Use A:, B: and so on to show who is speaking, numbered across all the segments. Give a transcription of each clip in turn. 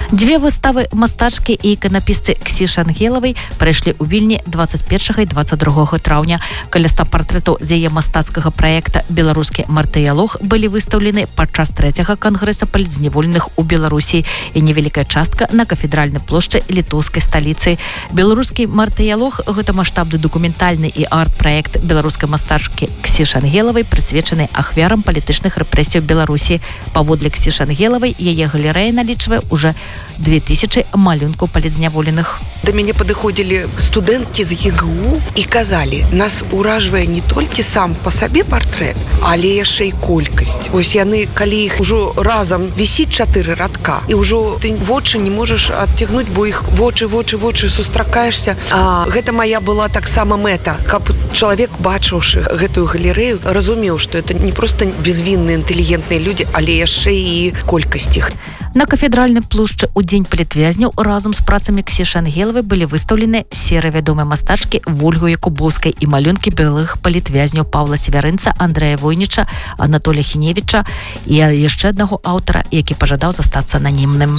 A: Дзве выставы мастачкі і іканапісцы Ксішы Ангелавай прайшлі ў Вільні 21 і 22 траўня. Каля 100 партрэтаў з яе мастацкага праекта «Беларускі мартыялог» былі выстаўлены падчас 3-го кангрэса палітзняволеных у Беларусі і невялікая частка на кафедральнай плошчы літоўскай сталіцы. «Беларускі мартыялог» – гэта маштабны дакументальны і арт-праект беларускай мастачкі Ксішы Ангелавай, прысвечаны ахвярам палітычных рэпрэсій у Беларусі. Паводле Ксішы Ангелавай, яе галерэя налічвае уже 2000 малюнкаў палітзняволеных.
B: Да мяне падыходзілі студэнткі з ЕГУ і казалі, нас уражвае не толькі сам па сабе партрэт, але яшчэ і колькасць. Вось яны, калі іх ужо разам вісіць 4 радка, і ўжо ты вочы не можаш адцягнуць, бо іх вочы сустракаешся. Гэта моя была таксама мэта, каб чалавек, бачыўшы гэтую галерэю, разумеў, што это не проста безвінныя, інтэлігентныя людзі, але яшчэ і колькасць іх.
A: На кафедральнай плошчы ў дзень палітвязняў разам з працамі Ксішы Ангелавай былі выстаўлены серыя вядомай мастачкі Вольгі Якубоўскай і малюнкі былых палітвязняў Паўла Севярынца, Андрэя Войніча, Анатолія Хіневіча і яшчэ аднаго аўтара, які пажадаў застацца ананімным.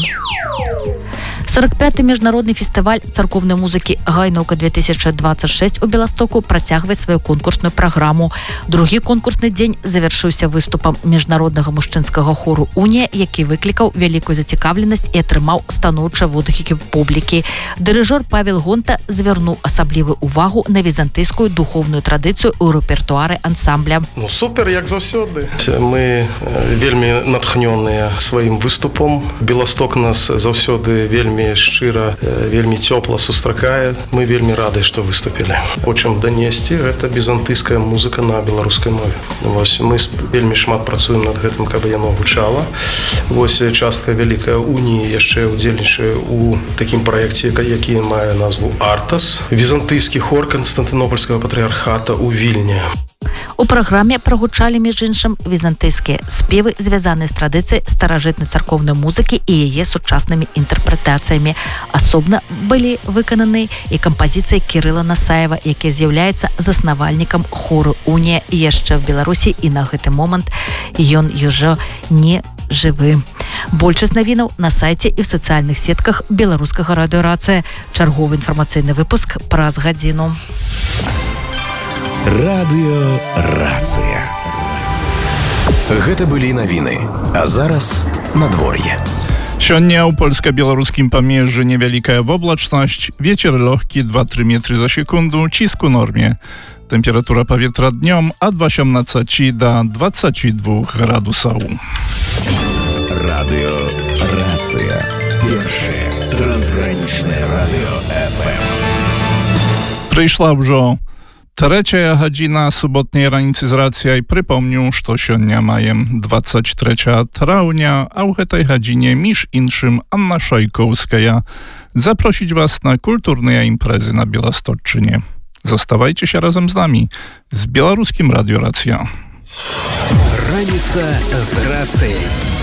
A: 45-й міжнародны фестываль царкоўнай музыкі «Гайнаўка-2026» у Беластоку працягвае сваю конкурсную праграму. Другі конкурсны дзень завяршыўся выступам міжнароднага мужчынскага хору «Унія», які выклікаў вялікую зацікаўленасць і атрымаў станоўчыя водгукі публікі. Дырыжор Павел Гонта звярнуў асаблівую увагу на візантыйскую духовную традыцыю ў рэпертуары ансамбля.
C: Супер, як заўсёды. Мы вельмі натхнёныя сваім выступом. Беласток нас заўсёды вельмі шчыра, вельмі цёпла сустракае. Мы вельмі рады, што выступілі. Хочам данесці, гэта візантыйская музыка на беларускай мове. Вось мы вельмі шмат працуем над гэтым, каб яно гучала. Вось частка вялікая уніі яшчэ удзельнічае у такім праекце, які мае назву «Артас». Візантыйскі хор Канстантынопольскага патрыархата ў Вільні.
A: У праграме прагучалі, між іншым, візантыйскія спевы, звязаныя з традыцыяй старажытнай царкоўнай музыкі і яе сучаснымі інтэрпрэтацыямі. Асобна былі выкананы і кампазіцыі Кірыла Насаева, які з'яўляецца заснавальнікам хору «Унія» яшчэ в Беларусі, і на гэты момант ён ўжо не жывы. Большасць навінаў на сайце і ў сацыяльных сетках беларускага радыёрацыя. Чарговы інфармацыйны выпуск праз гадзіну.
D: Радыёрацыя. Гэта былі навіны. А зараз надвор'е.
E: Сёння ў польска-беларускім памежжы невялікая воблачнасць, вецер лёгкі 2-3 метры за секунду, ціск у норме. Тэмпература паветра днём ад 18 да 22 градусаў.
D: Радыёрацыя. Першае трансгранічнае радыё FM.
E: Прыйшла ўжо 3 гадзіна суботняй раніцы з рацыяй. Прыпомню, што сёння маем 23 траўня, а ў гэтай гадзіне, між іншым, Анна Шайкоўская запросіць вас на культурныя імпрэзы на Беласточчыне. Заставайцеся разам з намі, з беларускім радыё Рацыя.
D: Раніца з рацыяй.